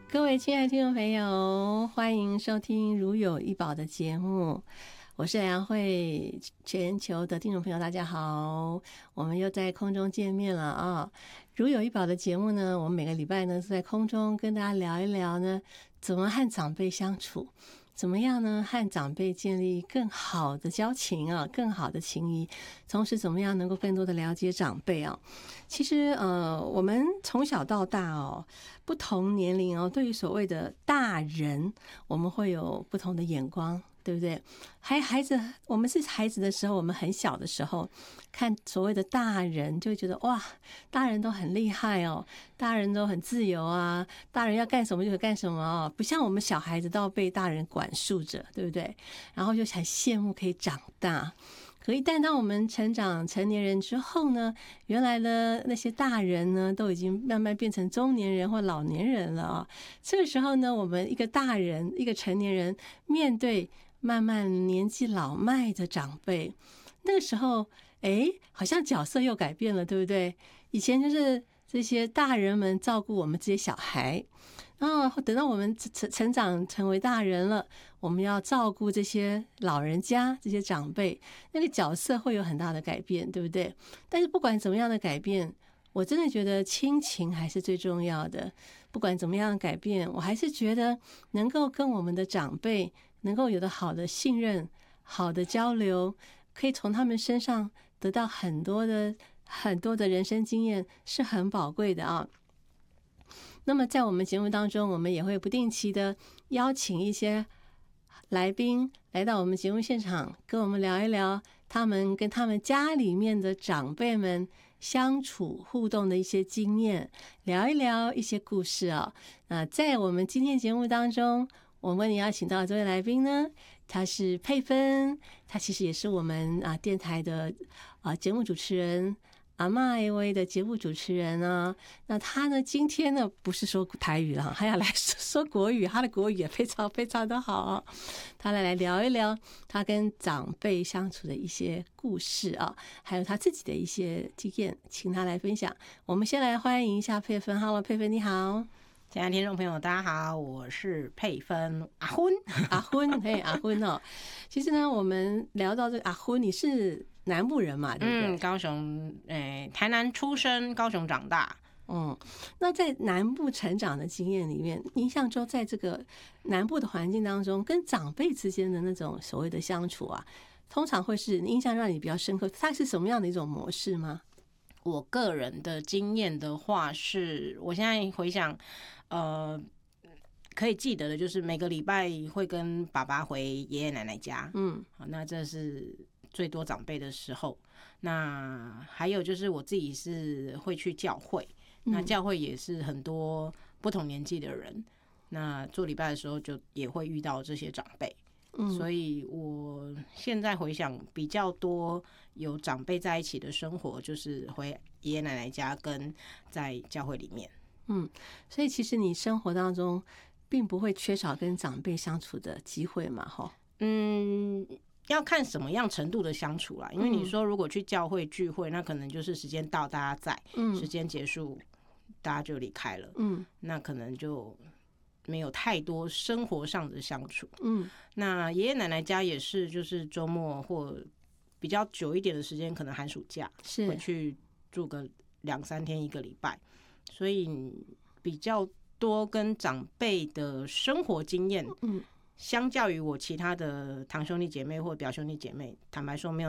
各位亲爱的听众朋友，欢迎收听如有一宝的节目，我是梁慧。全球的听众朋友大家好，我们又在空中见面了啊！如有一宝的节目呢，我们每个礼拜呢是在空中跟大家聊一聊呢，怎么和长辈相处，怎么样呢和长辈建立更好的交情啊，更好的情谊，同时怎么样能够更多的了解长辈啊。其实我们从小到大哦，不同年龄哦，对于所谓的大人，我们会有不同的眼光，对不对？孩子，我们是孩子的时候，我们很小的时候看所谓的大人，就会觉得哇，大人都很厉害哦，大人都很自由啊，大人要干什么就可以干什么哦，不像我们小孩子都要被大人管束着，对不对？然后就很羡慕可以长大。可一旦当我们成长成年人之后呢，原来的那些大人呢，都已经慢慢变成中年人或老年人了啊。这个时候呢，我们一个大人，一个成年人，面对慢慢年纪老迈的长辈，那个时候，好像角色又改变了，对不对？以前就是这些大人们照顾我们这些小孩。然后等到我们成长成为大人了，我们要照顾这些老人家、这些长辈，那个角色会有很大的改变，对不对？但是不管怎么样的改变，我真的觉得亲情还是最重要的。不管怎么样的改变，我还是觉得能够跟我们的长辈能够有的好的信任、好的交流，可以从他们身上得到很多的人生经验，是很宝贵的啊。那么在我们节目当中，我们也会不定期的邀请一些来宾来到我们节目现场，跟我们聊一聊他们跟他们家里面的长辈们相处互动的一些经验，聊一聊一些故事啊。在我们今天节目当中，我们邀请到这位来宾呢，他是佩芬，他其实也是我们电台的节目主持人。阿嬷 AV 的节目主持人啊，那他呢今天呢不是说台语了，他要来说国语，他的国语也非常非常的好，他来聊一聊他跟长辈相处的一些故事啊，还有他自己的一些经验，请他来分享。我们先来欢迎一下佩芬。 Hello 佩芬，你好。 亲爱的听众朋友大家好，我是佩芬阿昏。 阿昏，嘿，阿昏哦。其实呢我们聊到这个阿昏，你是南部人嘛，对不对？ 高雄，台南出生，高雄长大。 那在南部成长的经验里面，印象中在这个南部的环境当中，跟长辈之间的那种所谓的相处啊，通常会是印象让你比较深刻，它是什么样的一种模式吗？ 我个人的经验的话是，我现在回想，可以记得的就是每个礼拜会跟爸爸回爷爷奶奶家，那这是最多长辈的时候。那还有就是我自己是会去教会，那教会也是很多不同年纪的人，那做礼拜的时候就也会遇到这些长辈。所以我现在回想比较多有长辈在一起的生活，就是回爷爷奶奶家跟在教会里面。 所以其实你生活当中并不会缺少跟长辈相处的机会嘛，哈。 要看什么样程度的相处啦，因为你说如果去教会聚会，那可能就是时间到大家在，时间结束大家就离开了，那可能就没有太多生活上的相处。那爷爷奶奶家也是，就是周末或比较久一点的时间，可能寒暑假会去住个2-3天一个礼拜，所以比较多跟长辈的生活经验。相较于我其他的堂兄弟姐妹或表兄弟姐妹，坦白说没有